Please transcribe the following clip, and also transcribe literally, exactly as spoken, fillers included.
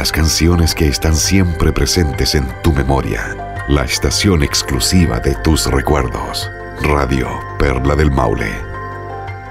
las canciones que están siempre presentes en tu memoria. La estación exclusiva de tus recuerdos. Radio Perla del Maule.